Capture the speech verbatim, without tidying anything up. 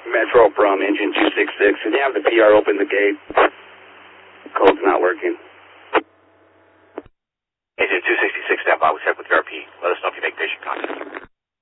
Metro from engine two six six. Can you have the P R open the gate? Code's not working. Engine two sixty-six, stand by. We'll check with your R P. Let us know if you make patient contact.